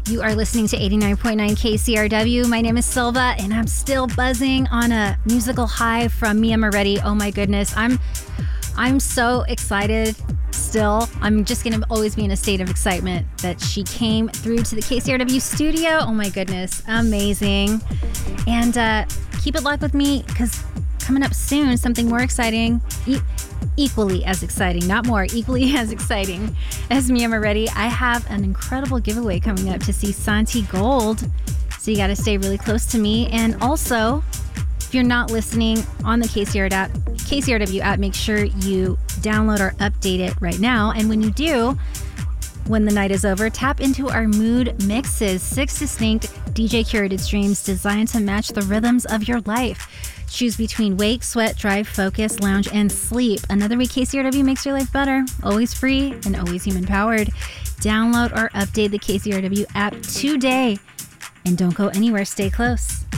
You are listening to 89.9 KCRW. My name is Silva, and I'm still buzzing on a musical high from Mia Moretti. Oh my goodness, I'm so excited still. I'm just going to always be in a state of excitement that she came through to the KCRW studio. Oh my goodness, amazing. And keep it locked with me, because coming up soon, something more exciting, equally as exciting, not more, equally as exciting as Mia Moretti. I have an incredible giveaway coming up to see Santi Gold, so you got to stay really close to me. And also, if you're not listening on the KCRW app, make sure you download or update it right now. And when you do, when the night is over, tap into our mood mixes, 6 distinct DJ curated streams designed to match the rhythms of your life. Choose between wake, sweat, drive, focus, lounge, and sleep. Another way KCRW makes your life better. Always free and always human-powered. Download or update the KCRW app today. And don't go anywhere. Stay close.